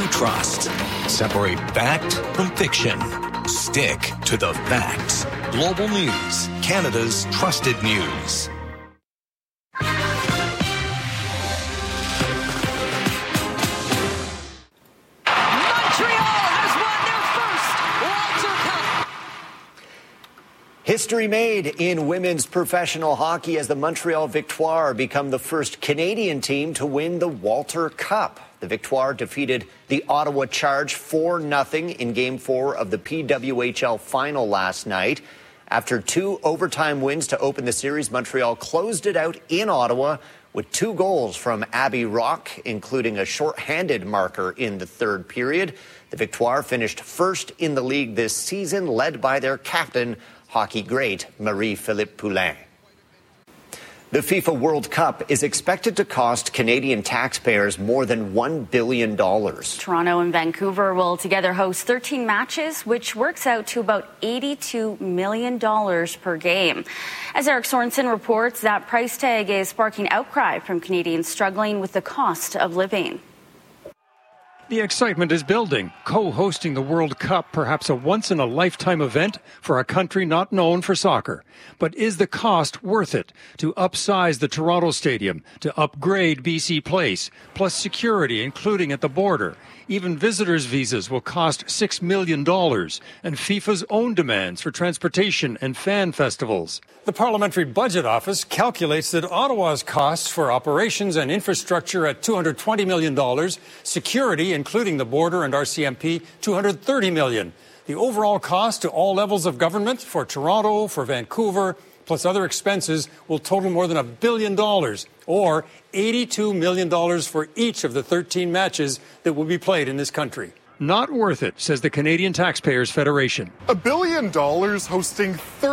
you trust. Separate fact from fiction. Stick to the facts. Global News, Canada's trusted news. History made in women's professional hockey as the Montreal Victoire become the first Canadian team to win the Walter Cup. The Victoire defeated the Ottawa Charge 4-0 in Game 4 of the PWHL final last night. After 2 overtime wins to open the series, Montreal closed it out in Ottawa with 2 goals from Abby Rock, including a shorthanded marker in the third period. The Victoire finished first in the league this season, led by their captain, hockey great Marie-Philippe Poulin. The FIFA World Cup is expected to cost Canadian taxpayers more than $1 billion. Toronto and Vancouver will together host 13 matches, which works out to about $82 million per game. As Eric Sorensen reports, that price tag is sparking outcry from Canadians struggling with the cost of living. The excitement is building. Co-hosting the World Cup, perhaps a once-in-a-lifetime event for a country not known for soccer. But is the cost worth it? To upsize the Toronto Stadium, to upgrade BC Place, plus security, including at the border. Even visitors' visas will cost $6 million, and FIFA's own demands for transportation and fan festivals. The Parliamentary Budget Office calculates that Ottawa's costs for operations and infrastructure at $220 million, security, including the border and RCMP, $230 million. The overall cost to all levels of government for Toronto, for Vancouver, plus other expenses will total more than $1 billion, or $82 million for each of the 13 matches that will be played in this country. Not worth it, says the Canadian Taxpayers Federation. $1 billion hosting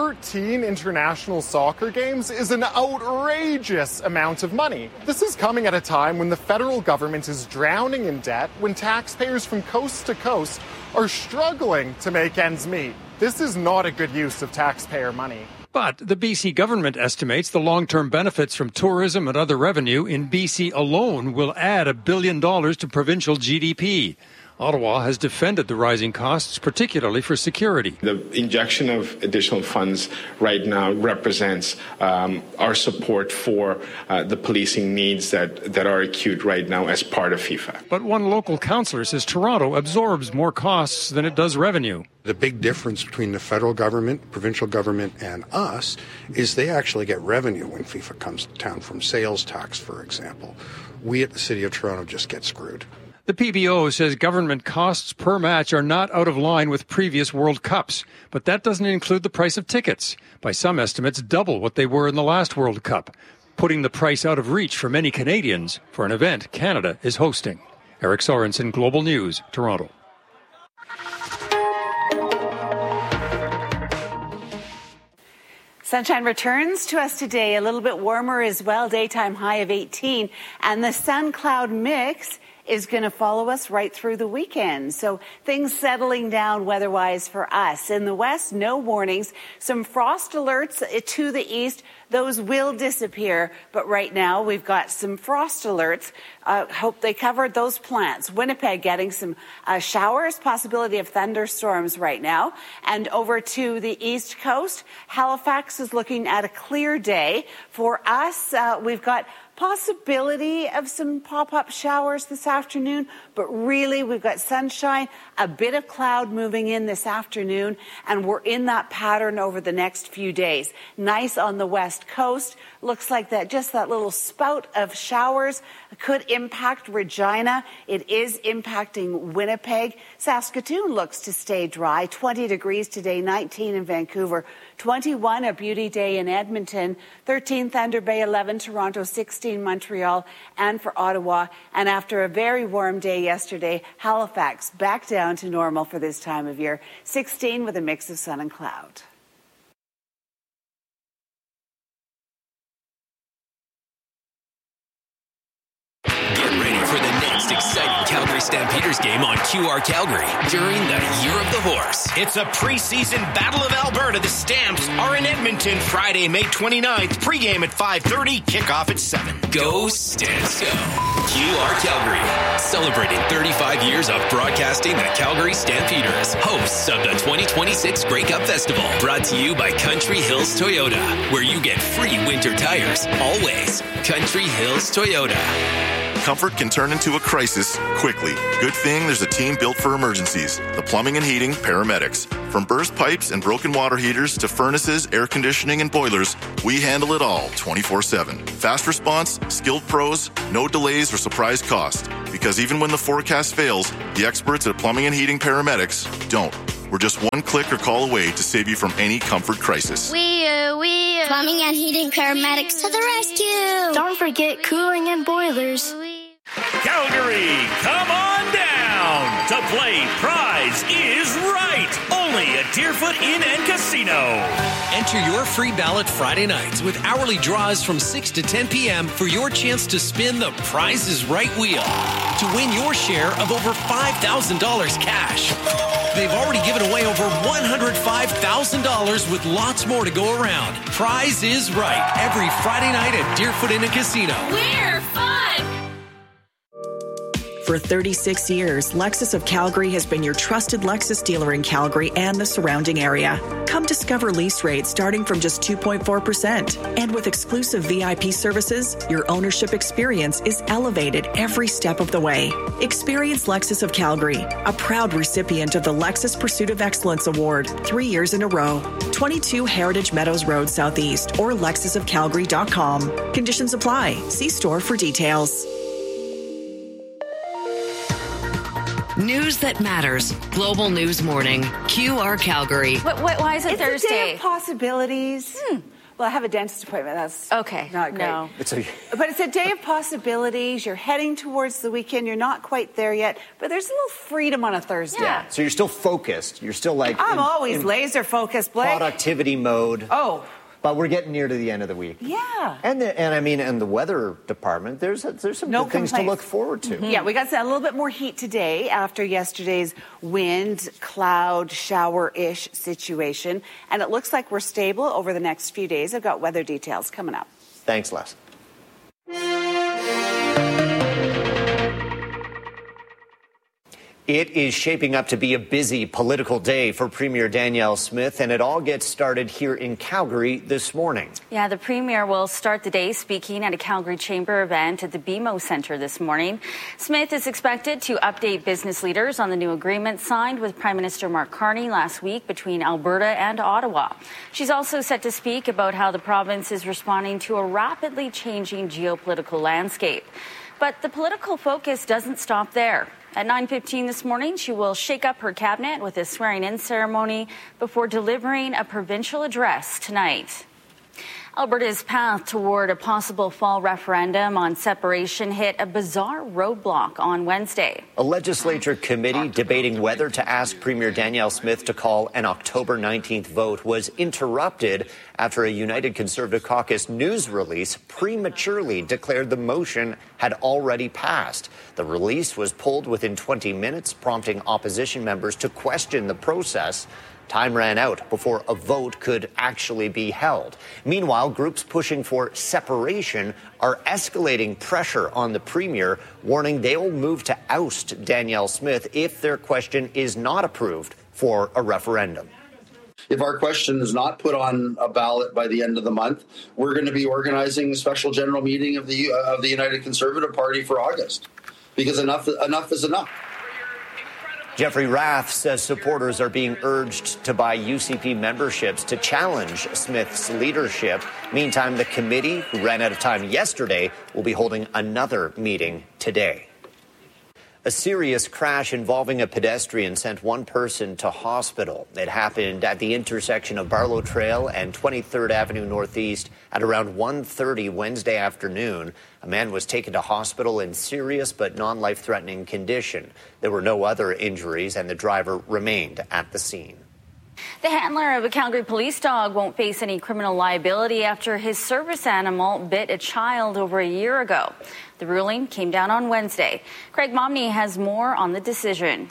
13 international soccer games is an outrageous amount of money. This is coming at a time when the federal government is drowning in debt, when taxpayers from coast to coast are struggling to make ends meet. This is not a good use of taxpayer money. But the BC government estimates the long-term benefits from tourism and other revenue in BC alone will add $1 billion to provincial GDP. Ottawa has defended the rising costs, particularly for security. The injection of additional funds right now represents our support for the policing needs that are acute right now as part of FIFA. But one local councillor says Toronto absorbs more costs than it does revenue. The big difference between the federal government, provincial government, and us is they actually get revenue when FIFA comes to town from sales tax, for example. We at the City of Toronto just get screwed. The PBO says government costs per match are not out of line with previous World Cups, but that doesn't include the price of tickets. By some estimates, double what they were in the last World Cup, putting the price out of reach for many Canadians for an event Canada is hosting. Eric Sorensen, Global News, Toronto. Sunshine returns to us today, a little bit warmer as well, daytime high of 18, and the sun-cloud mix is going to follow us right through the weekend. So things settling down weather-wise for us. In the west, no warnings. Some frost alerts to the east. Those will disappear. But right now, we've got some frost alerts. Hope they covered those plants. Winnipeg getting some showers, possibility of thunderstorms right now. And over to the east coast, Halifax is looking at a clear day. For us, we've got possibility of some pop-up showers this afternoon, but really we've got sunshine, a bit of cloud moving in this afternoon, and we're in that pattern over the next few days. Nice on the west coast. Looks like that just that little spout of showers could impact Regina. It is impacting Winnipeg. Saskatoon looks to stay dry. 20 degrees today, 19 in Vancouver, 21 a beauty day in Edmonton, 13 Thunder Bay, 11 Toronto, 16 Montreal, and for Ottawa. And after a very warm day yesterday, Halifax back down to normal for this time of year, 16 with a mix of sun and cloud. Exciting Calgary Stampeders game on QR Calgary during the Year of the Horse. It's a preseason Battle of Alberta. The Stamps are in Edmonton Friday, May 29th. Pre-game at 5:30, kickoff at 7. Go Stamps, go. QR Calgary. celebrating 35 years of broadcasting the Calgary Stampeders, hosts of the 2026 Grey Cup Festival, brought to you by Country Hills Toyota, where you get free winter tires, always. Country Hills Toyota. Comfort can turn into a crisis quickly. Good thing there's a team built for emergencies. The Plumbing and Heating Paramedics. From burst pipes and broken water heaters to furnaces, air conditioning, and boilers, we handle it all 24/7. Fast response, skilled pros, no delays or surprise cost. Because even when the forecast fails, the experts at Plumbing and Heating Paramedics don't. We're just one click or call away to save you from any comfort crisis. We Plumbing and Heating Paramedics to the rescue. Don't forget cooling and boilers. Calgary, come on down to play Prize is Right. Only at Deerfoot Inn and Casino. Enter your free ballot Friday nights with hourly draws from 6 to 10 p.m. for your chance to spin the Prize is Right wheel to win your share of over $5,000 cash. They've already given away over $105,000 with lots more to go around. Prize is Right every Friday night at Deerfoot Inn and Casino. We're fun! For 36 years, Lexus of Calgary has been your trusted Lexus dealer in Calgary and the surrounding area. Come discover lease rates starting from just 2.4%. And with exclusive VIP services, your ownership experience is elevated every step of the way. Experience Lexus of Calgary, a proud recipient of the Lexus Pursuit of Excellence Award 3 years in a row. 22 Heritage Meadows Road Southeast or lexusofcalgary.com. Conditions apply. See store for details. News that matters. Global News Morning. QR Calgary. Why is it Thursday? It's a day of possibilities. Well, I have a dentist appointment. That's okay. Not great. No. But it's a day of possibilities. You're heading towards the weekend. You're not quite there yet, but there's a little freedom on a Thursday. Yeah. So you're still focused. You're still like I'm always laser focused, Blake. Productivity mode. Oh. But we're getting near to the end of the week. Yeah. And the weather department, there's some good things to look forward to. Mm-hmm. Yeah, we got a little bit more heat today after yesterday's wind, cloud, shower-ish situation. And it looks like we're stable over the next few days. I've got weather details coming up. Thanks, Les. It is shaping up to be a busy political day for Premier Danielle Smith, and it all gets started here in Calgary this morning. Yeah, the Premier will start the day speaking at a Calgary Chamber event at the BMO Centre this morning. Smith is expected to update business leaders on the new agreement signed with Prime Minister Mark Carney last week between Alberta and Ottawa. She's also set to speak about how the province is responding to a rapidly changing geopolitical landscape. But the political focus doesn't stop there. At 9:15 this morning, she will shake up her cabinet with a swearing-in ceremony before delivering a provincial address tonight. Alberta's path toward a possible fall referendum on separation hit a bizarre roadblock on Wednesday. A legislature committee debating whether to ask Premier Danielle Smith to call an October 19th vote was interrupted after a United Conservative Caucus news release prematurely declared the motion had already passed. The release was pulled within 20 minutes, prompting opposition members to question the process. Time ran out before a vote could actually be held. Meanwhile, groups pushing for separation are escalating pressure on the Premier, warning they will move to oust Danielle Smith if their question is not approved for a referendum. If our question is not put on a ballot by the end of the month, we're going to be organizing a special general meeting of the United Conservative Party for August, because enough is enough. Jeffrey Rath says supporters are being urged to buy UCP memberships to challenge Smith's leadership. Meantime, the committee, who ran out of time yesterday, will be holding another meeting today. A serious crash involving a pedestrian sent one person to hospital. It happened at the intersection of Barlow Trail and 23rd Avenue Northeast at around 1:30 Wednesday afternoon. A man was taken to hospital in serious but non-life-threatening condition. There were no other injuries, and the driver remained at the scene. The handler of a Calgary police dog won't face any criminal liability after his service animal bit a child over a year ago. The ruling came down on Wednesday. Craig Momney has more on the decision.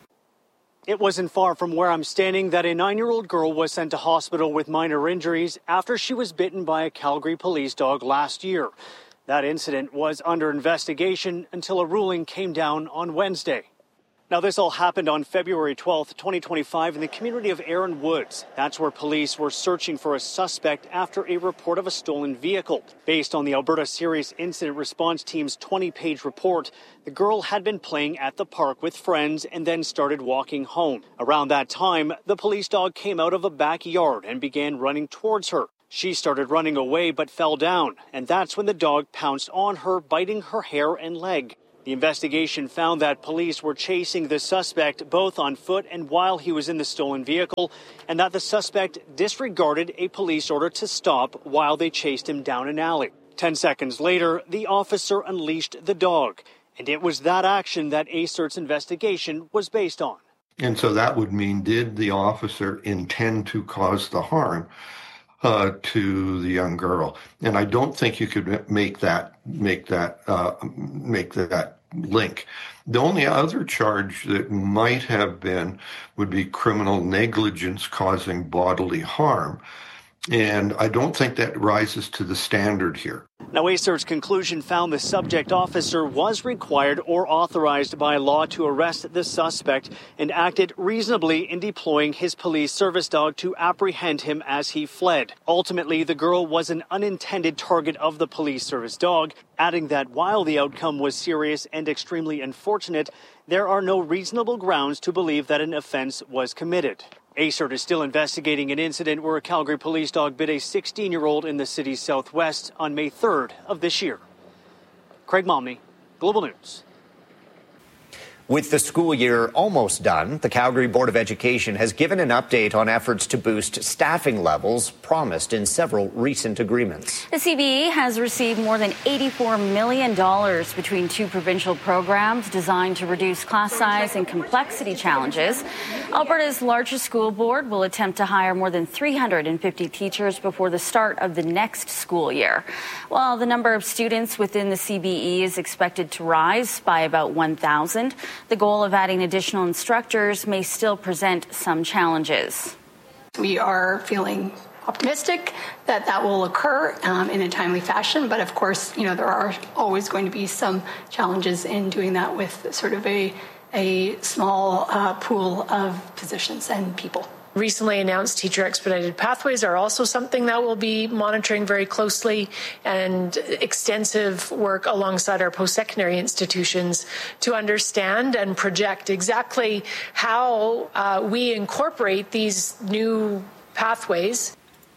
It wasn't far from where I'm standing that a 9-year-old girl was sent to hospital with minor injuries after she was bitten by a Calgary police dog last year. That incident was under investigation until a ruling came down on Wednesday. Now, this all happened on February 12th, 2025 in the community of Erin Woods. That's where police were searching for a suspect after a report of a stolen vehicle. Based on the Alberta Serious Incident Response Team's 20-page report, the girl had been playing at the park with friends and then started walking home. Around that time, the police dog came out of a backyard and began running towards her. She started running away but fell down, and that's when the dog pounced on her, biting her hair and leg. The investigation found that police were chasing the suspect both on foot and while he was in the stolen vehicle, and that the suspect disregarded a police order to stop while they chased him down an alley. 10 seconds later, the officer unleashed the dog, and it was that action that ASERT's investigation was based on. And so that would mean, did the officer intend to cause the harm to the young girl? And I don't think you could make that link. The only other charge that might have been would be criminal negligence causing bodily harm. And I don't think that rises to the standard here. Now, ASERT's conclusion found the subject officer was required or authorized by law to arrest the suspect and acted reasonably in deploying his police service dog to apprehend him as he fled. Ultimately, the girl was an unintended target of the police service dog, adding that while the outcome was serious and extremely unfortunate, there are no reasonable grounds to believe that an offense was committed. ASERT is still investigating an incident where a Calgary police dog bit a 16-year-old in the city's southwest on May 3rd of this year. Craig Momney, Global News. With the school year almost done, the Calgary Board of Education has given an update on efforts to boost staffing levels promised in several recent agreements. The CBE has received more than $84 million between two provincial programs designed to reduce class size and complexity challenges. Alberta's largest school board will attempt to hire more than 350 teachers before the start of the next school year. While the number of students within the CBE is expected to rise by about 1,000, the goal of adding additional instructors may still present some challenges. We are feeling optimistic that that will occur in a timely fashion, but of course, there are always going to be some challenges in doing that with sort of a small pool of positions and people. Recently announced teacher expedited pathways are also something that we'll be monitoring very closely, and extensive work alongside our post-secondary institutions to understand and project exactly how we incorporate these new pathways.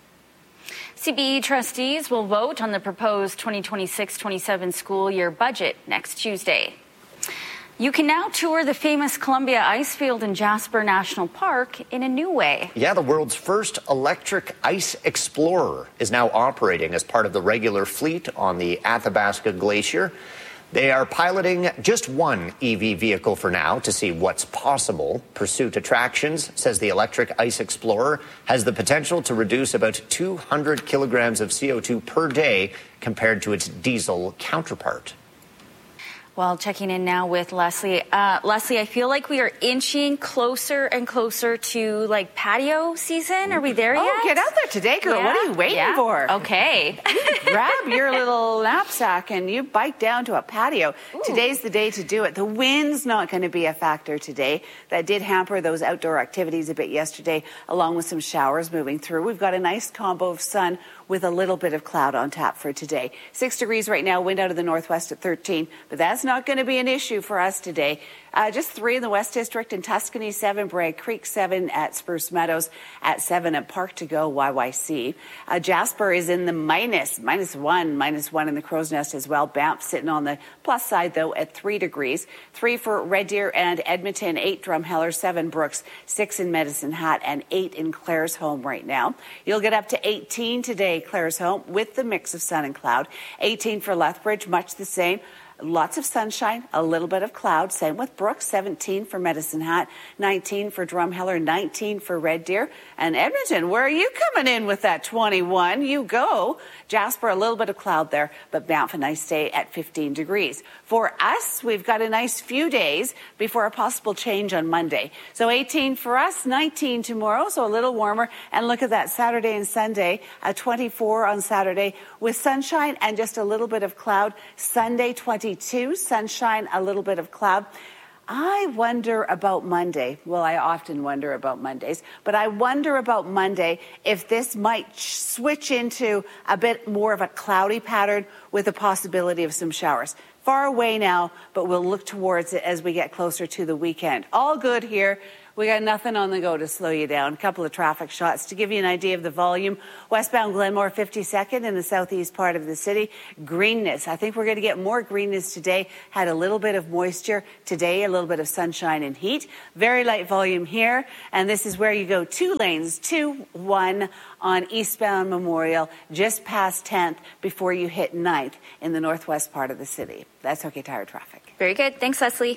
CBE trustees will vote on the proposed 2026-27 school year budget next Tuesday. You can now tour the famous Columbia Ice Field in Jasper National Park in a new way. Yeah, the world's first electric ice explorer is now operating as part of the regular fleet on the Athabasca Glacier. They are piloting just one EV vehicle for now to see what's possible. Pursuit Attractions says the electric ice explorer has the potential to reduce about 200 kilograms of CO2 per day compared to its diesel counterpart. Well, checking in now with Leslie. Leslie, I feel like we are inching closer and closer to patio season. Are we there yet? Oh, get out there today, girl. Yeah. What are you waiting for? Okay. Grab your little knapsack and you bike down to a patio. Ooh. Today's the day to do it. The wind's not going to be a factor today. That did hamper those outdoor activities a bit yesterday, along with some showers moving through. We've got a nice combo of sun with a little bit of cloud on tap for today. 6 degrees right now, wind out of the northwest at 13, but that's not going to be an issue for us today. Just 3 in the West District, in Tuscany 7, Bragg Creek 7 at Spruce Meadows, at 7 at Park to Go YYC. Jasper is in the minus one in the Crow's Nest as well. Banff sitting on the plus side though at 3 degrees. 3 for Red Deer and Edmonton, 8 Drumheller, 7 Brooks, 6 in Medicine Hat, and 8 in Claresholm right now. You'll get up to 18 today, Claresholm, with the mix of sun and cloud. 18 for Lethbridge, much the same. Lots of sunshine, a little bit of cloud. Same with Brooks, 17 for Medicine Hat, 19 for Drumheller, 19 for Red Deer. And Edmonton, where are you coming in with that 21? You go. Jasper, a little bit of cloud there, but Banff, a nice day at 15 degrees. For us, we've got a nice few days before a possible change on Monday. So 18 for us, 19 tomorrow, so a little warmer. And look at that, Saturday and Sunday, 24 on Saturday with sunshine and just a little bit of cloud. Sunday, 22, sunshine, a little bit of cloud. I wonder about Monday. Well, I often wonder about Mondays, but I wonder about Monday if this might switch into a bit more of a cloudy pattern with the possibility of some showers. Far away now, but we'll look towards it as we get closer to the weekend. All good here. We got nothing on the go to slow you down. A couple of traffic shots to give you an idea of the volume. Westbound Glenmore, 52nd in the southeast part of the city. Greenness. I think we're going to get more greenness today. Had a little bit of moisture today, a little bit of sunshine and heat. Very light volume here. And this is where you go 2 lanes, 2-1 on eastbound Memorial, just past 10th before you hit 9th in the northwest part of the city. That's OK Tire traffic. Very good. Thanks, Leslie.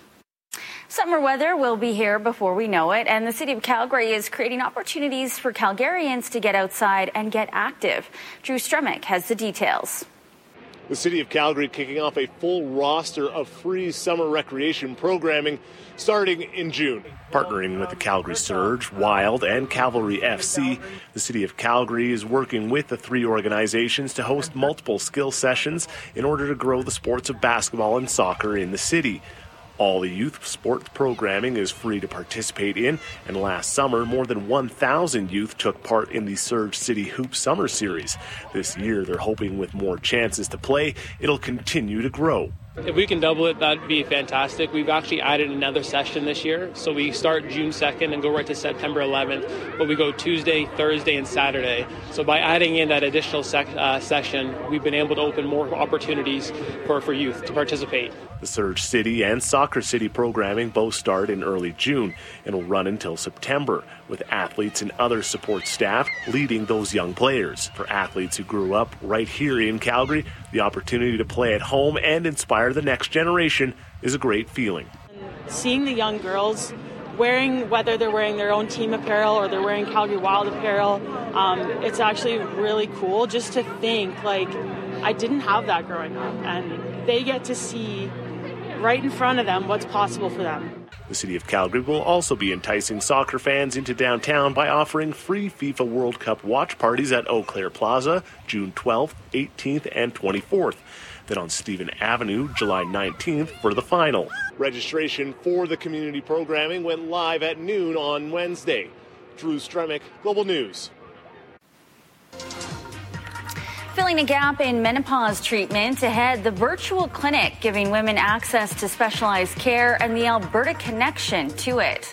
Summer weather will be here before we know it, and the City of Calgary is creating opportunities for Calgarians to get outside and get active. Drew Stremick has the details. The City of Calgary kicking off a full roster of free summer recreation programming starting in June. Partnering with the Calgary Surge, Wild, and Cavalry FC, the City of Calgary is working with the 3 organizations to host multiple skill sessions in order to grow the sports of basketball and soccer in the city. All the youth sports programming is free to participate in, and last summer, more than 1,000 youth took part in the Surge City Hoop Summer Series. This year, they're hoping with more chances to play, it'll continue to grow. If we can double it, that'd be fantastic. We've actually added another session this year. So we start June 2nd and go right to September 11th. But we go Tuesday, Thursday, and Saturday. So by adding in that additional session, we've been able to open more opportunities for youth to participate. The Surge City and Soccer City programming both start in early June and will run until September, with athletes and other support staff leading those young players. For athletes who grew up right here in Calgary, the opportunity to play at home and inspire the next generation is a great feeling. Seeing the young girls whether they're wearing their own team apparel or they're wearing Calgary Wild apparel, it's actually really cool just to think, I didn't have that growing up, and they get to see right in front of them what's possible for them. The City of Calgary will also be enticing soccer fans into downtown by offering free FIFA World Cup watch parties at Eau Claire Plaza, June 12th, 18th, and 24th. Then on Stephen Avenue, July 19th for the final. Registration for the community programming went live at noon on Wednesday. Drew Stremick, Global News. Filling a gap in menopause treatment ahead, the virtual clinic giving women access to specialized care and the Alberta connection to it.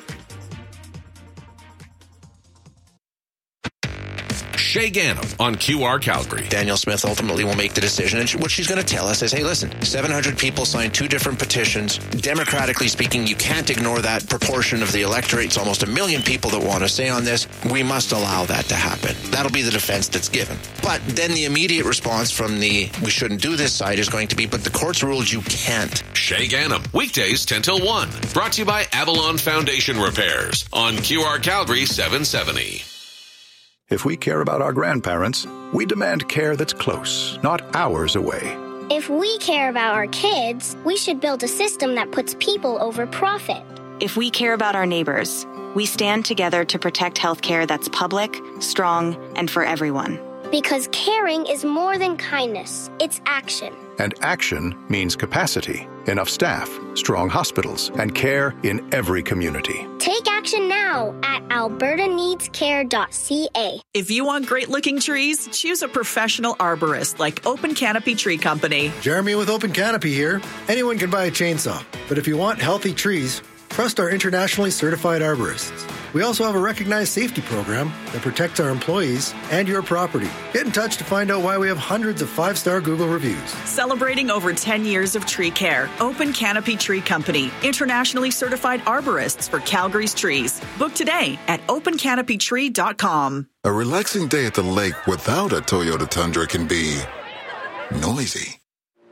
Shay Gannam on QR Calgary. Danielle Smith ultimately will make the decision, and what she's going to tell us is, hey, listen, 700 people signed 2 different petitions. Democratically speaking, you can't ignore that proportion of the electorate. It's almost 1 million people that want to say on this. We must allow that to happen. That'll be the defense that's given. But then the immediate response from the we shouldn't do this side is going to be, but the courts ruled you can't. Shay Gannam, weekdays 10 till 1. Brought to you by Avalon Foundation Repairs on QR Calgary 770. If we care about our grandparents, we demand care that's close, not hours away. If we care about our kids, we should build a system that puts people over profit. If we care about our neighbors, we stand together to protect healthcare that's public, strong, and for everyone. Because caring is more than kindness, it's action. And action means capacity, enough staff, strong hospitals, and care in every community. Take action now at albertaneedscare.ca. If you want great-looking trees, choose a professional arborist like Open Canopy Tree Company. Jeremy with Open Canopy here. Anyone can buy a chainsaw, but if you want healthy trees, trust our internationally certified arborists. We also have a recognized safety program that protects our employees and your property. Get in touch to find out why we have hundreds of 5-star Google reviews. Celebrating over 10 years of tree care. Open Canopy Tree Company. Internationally certified arborists for Calgary's trees. Book today at opencanopytree.com. A relaxing day at the lake without a Toyota Tundra can be noisy.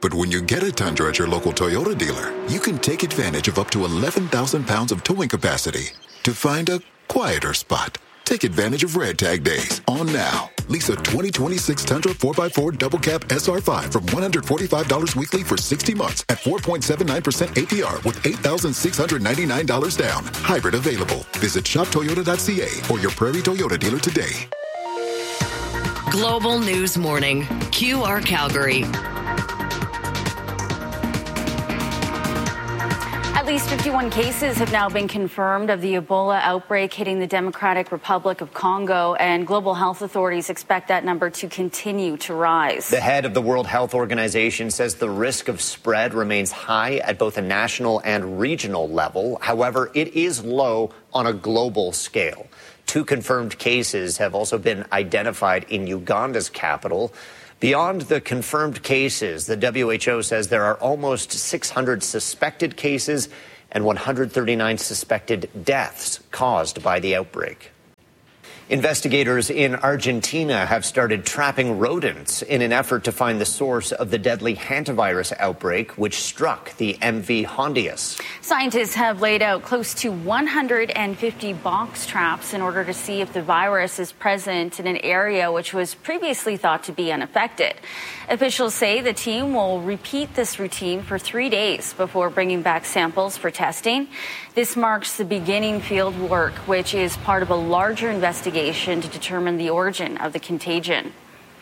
But when you get a Tundra at your local Toyota dealer, you can take advantage of up to 11,000 pounds of towing capacity to find a quieter spot. Take advantage of Red Tag Days on now. Lease a 2026 Tundra 4x4 Double Cab SR5 from $145 weekly for 60 months at 4.79% APR with $8,699 down. Hybrid available. Visit shoptoyota.ca or your Prairie Toyota dealer today. Global News Morning. QR Calgary. At least 51 cases have now been confirmed of the Ebola outbreak hitting the Democratic Republic of Congo, and global health authorities expect that number to continue to rise. The head of the World Health Organization says the risk of spread remains high at both a national and regional level. However, it is low on a global scale. 2 confirmed cases have also been identified in Uganda's capital. Beyond the confirmed cases, the WHO says there are almost 600 suspected cases and 139 suspected deaths caused by the outbreak. Investigators in Argentina have started trapping rodents in an effort to find the source of the deadly hantavirus outbreak, which struck the MV Hondius. Scientists have laid out close to 150 box traps in order to see if the virus is present in an area which was previously thought to be unaffected. Officials say the team will repeat this routine for 3 days before bringing back samples for testing. This marks the beginning field work, which is part of a larger investigation to determine the origin of the contagion.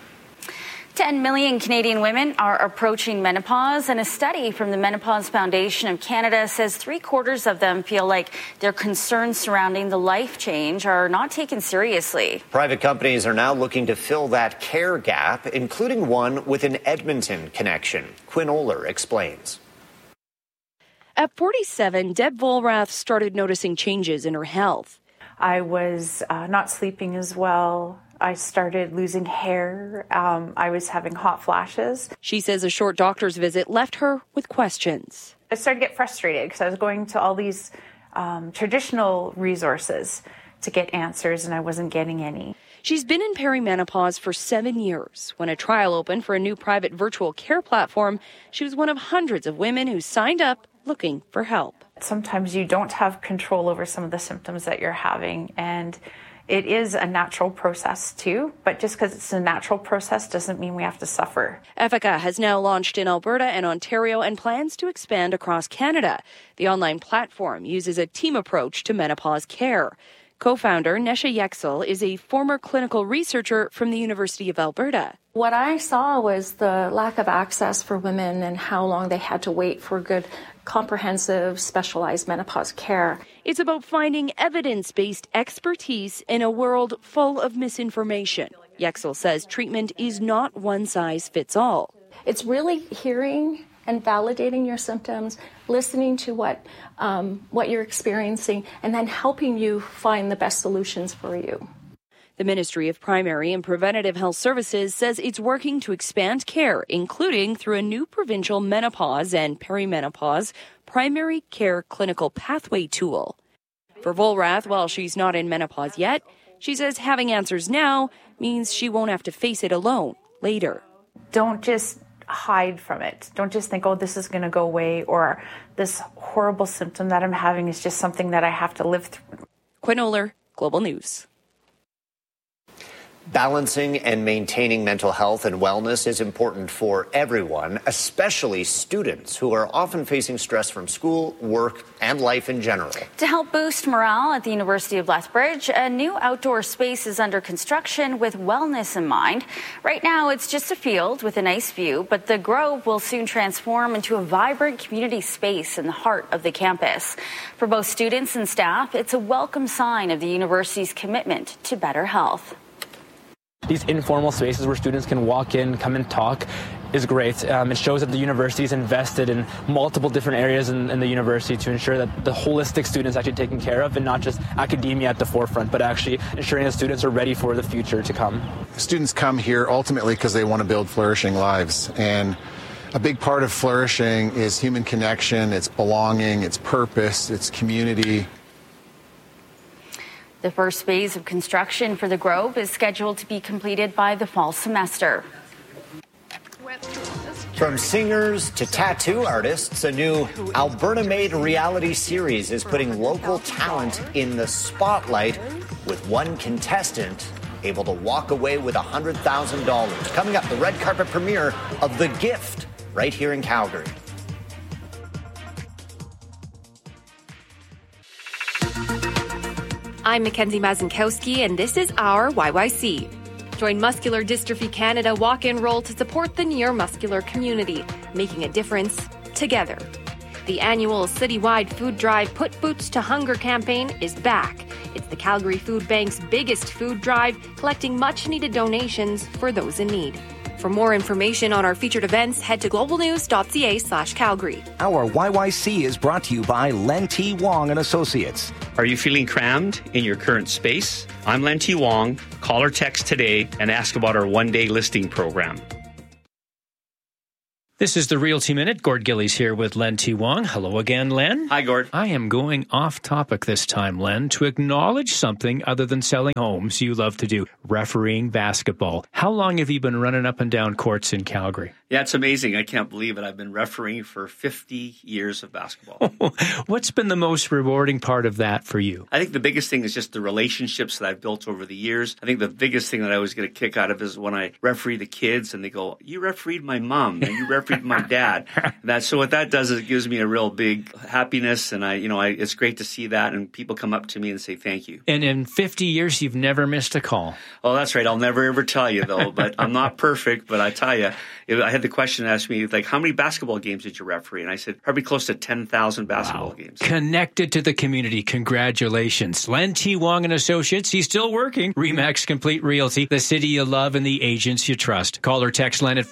10 million Canadian women are approaching menopause, and a study from the Menopause Foundation of Canada says 3/4 of them feel like their concerns surrounding the life change are not taken seriously. Private companies are now looking to fill that care gap, including one with an Edmonton connection. Quinn Oler explains. At 47, Deb Volrath started noticing changes in her health. I was not sleeping as well. I started losing hair. I was having hot flashes. She says a short doctor's visit left her with questions. I started to get frustrated because I was going to all these traditional resources to get answers, and I wasn't getting any. She's been in perimenopause for 7 years. When a trial opened for a new private virtual care platform, she was one of hundreds of women who signed up looking for help. Sometimes you don't have control over some of the symptoms that you're having, and it is a natural process too, but just because it's a natural process doesn't mean we have to suffer. Ethica has now launched in Alberta and Ontario and plans to expand across Canada. The online platform uses a team approach to menopause care. Co-founder Nesha Yexel is a former clinical researcher from the University of Alberta. What I saw was the lack of access for women and how long they had to wait for good, comprehensive, specialized menopause care. It's about finding evidence-based expertise in a world full of misinformation. Yexel says treatment is not one size fits all. It's really hearing and validating your symptoms, listening to what you're experiencing, and then helping you find the best solutions for you. The Ministry of Primary and Preventative Health Services says it's working to expand care, including through a new provincial menopause and perimenopause primary care clinical pathway tool. For Volrath, while she's not in menopause yet, she says having answers now means she won't have to face it alone later. Don't just hide from it. Don't just think, oh, this is going to go away, or this horrible symptom that I'm having is just something that I have to live through. Quinn Oler, Global News. Balancing and maintaining mental health and wellness is important for everyone, especially students who are often facing stress from school, work, and life in general. To help boost morale at the University of Lethbridge, a new outdoor space is under construction with wellness in mind. Right now, it's just a field with a nice view, but the Grove will soon transform into a vibrant community space in the heart of the campus. For both students and staff, it's a welcome sign of the university's commitment to better health. These informal spaces where students can walk in, come and talk is great. It shows that the university is invested in multiple different areas in the university to ensure that the holistic student is actually taken care of and not just academia at the forefront, but actually ensuring that students are ready for the future to come. Students come here ultimately because they want to build flourishing lives. And a big part of flourishing is human connection, it's belonging, it's purpose, it's community. The first phase of construction for the Grove is scheduled to be completed by the fall semester. From singers to tattoo artists, a new Alberta-made reality series is putting local talent in the spotlight, with one contestant able to walk away with $100,000. Coming up, the red carpet premiere of The Gift, right here in Calgary. I'm Mackenzie Mazinkowski, and this is our YYC. Join Muscular Dystrophy Canada Walk and Roll to support the neuromuscular community, making a difference together. The annual citywide food drive Put Boots to Hunger campaign is back. It's the Calgary Food Bank's biggest food drive, collecting much-needed donations for those in need. For more information on our featured events, head to globalnews.ca/Calgary. Our YYC is brought to you by Len T. Wong and Associates. Are you feeling crammed in your current space? I'm Len T. Wong. Call or text today and ask about our one-day listing program. This is the Realty Minute. Gord Gillies here with Len T. Wong. Hello again, Len. Hi, Gord. I am going off topic this time, Len, to acknowledge something other than selling homes you love to do, refereeing basketball. How long have you been running up and down courts in Calgary? Yeah, it's amazing. I can't believe it. I've been refereeing for 50 years of basketball. What's been the most rewarding part of that for you? I think the biggest thing is just the relationships that I've built over the years. I think the biggest thing that I always get a kick out of is when I referee the kids and they go, "You refereed my mom and you refereed my dad." So what that does is it gives me a real big happiness, and it's great to see that, and people come up to me and say thank you. And in 50 years, you've never missed a call. Oh, that's right. I'll never ever tell you though, but I'm not perfect. But I tell you, I had the question asked me, like, how many basketball games did you referee? And I said, probably close to 10,000 basketball games. Connected to the community. Congratulations. Len T. Wong and Associates. He's still working. RE/MAX Complete Realty, the city you love and the agents you trust. Call or text Len at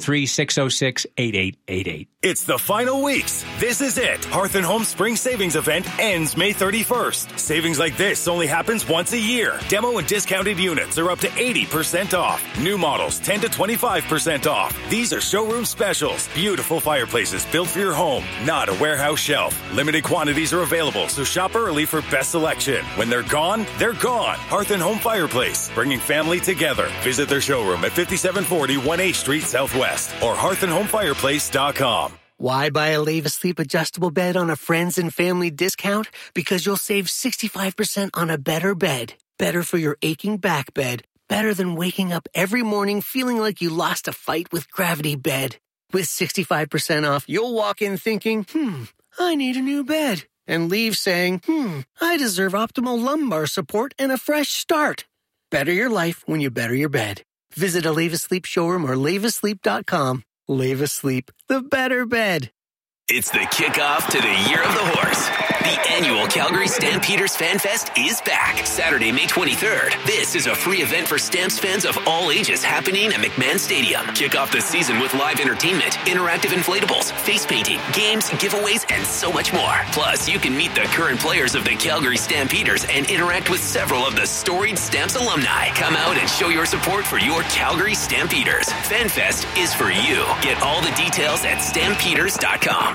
403-606-8888. It's the final weeks. This is it. Hearth & Home Spring Savings Event ends May 31st. Savings like this only happens once a year. Demo and discounted units are up to 80% off. New models 10 to 25% off. These are showroom specials. Beautiful fireplaces built for your home, not a warehouse shelf. Limited quantities are available, so shop early for best selection. When they're gone, they're gone. Hearth & Home Fireplace, bringing family together. Visit their showroom at 5740 1A Street Southwest or hearthandhomefireplace.com. Why buy a Leva Sleep adjustable bed on a friends and family discount? Because you'll save 65% on a better bed. Better for your aching back bed. Better than waking up every morning feeling like you lost a fight with Gravity Bed. With 65% off, you'll walk in thinking, I need a new bed. And leave saying, I deserve optimal lumbar support and a fresh start. Better your life when you better your bed. Visit a Leva Sleep showroom or levasleep.com. Leva Sleep, the better bed. It's the kickoff to the Year of the Horse. The annual Calgary Stampeders Fan Fest is back Saturday, May 23rd. This is a free event for Stamps fans of all ages happening at McMahon Stadium. Kick off the season with live entertainment, interactive inflatables, face painting, games, giveaways, and so much more. Plus, you can meet the current players of the Calgary Stampeders and interact with several of the storied Stamps alumni. Come out and show your support for your Calgary Stampeders. Fan Fest is for you. Get all the details at stampeders.com.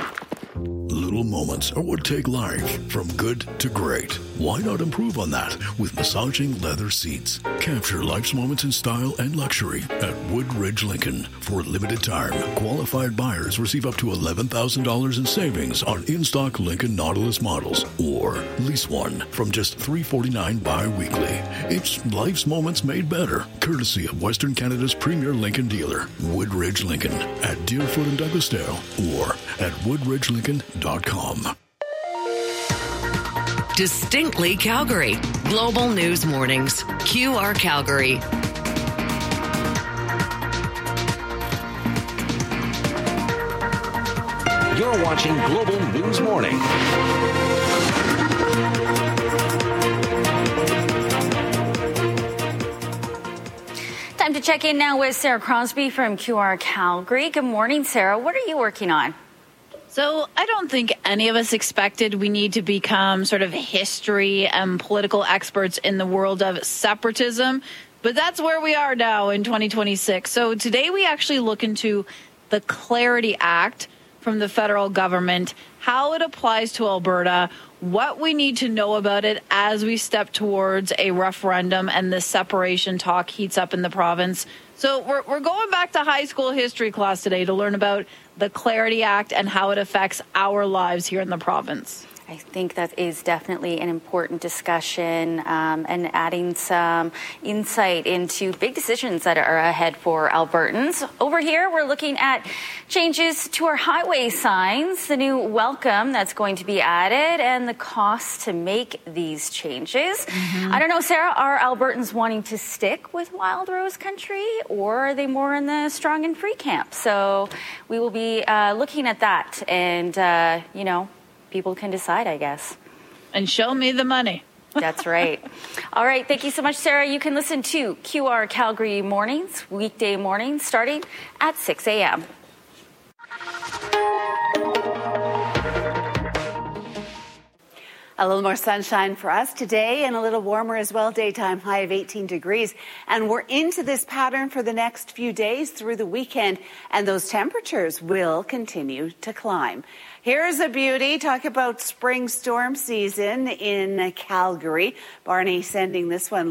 Little moments are what take life from good to great. Why not improve on that with massaging leather seats? Capture life's moments in style and luxury at Woodridge Lincoln. For a limited time, qualified buyers receive up to $11,000 in savings on in-stock Lincoln Nautilus models, or lease one from just $349 bi-weekly. It's life's moments made better, courtesy of Western Canada's premier Lincoln dealer, Woodridge Lincoln, at Deerfoot and Douglasdale, or at woodridgelincoln.com. Distinctly Calgary. Global News Mornings. QR Calgary. You're watching Global News Morning. Time to check in now with Sarah Crosby from QR Calgary. Good morning, Sarah. What are you working on? So I don't think any of us expected we need to become sort of history and political experts in the world of separatism, but that's where we are now in 2026. So today we actually look into the Clarity Act from the federal government, how it applies to Alberta, what we need to know about it as we step towards a referendum and the separation talk heats up in the province. So we're going back to high school history class today to learn about the Clarity Act and how it affects our lives here in the province. I think that is definitely an important discussion and adding some insight into big decisions that are ahead for Albertans. Over here, we're looking at changes to our highway signs, the new welcome that's going to be added, and the cost to make these changes. I don't know, Sarah, are Albertans wanting to stick with Wild Rose Country, or are they more in the strong and free camp? So we will be looking at that and, people can decide, I guess. And show me the money. That's right. All right. Thank you so much, Sarah. You can listen to QR Calgary mornings, weekday mornings, starting at 6 a.m. A little more sunshine for us today and a little warmer as well. Daytime high of 18 degrees. And we're into this pattern for the next few days through the weekend. And those temperatures will continue to climb. Here's a beauty. Talk about spring storm season in Calgary. Barney sending this one.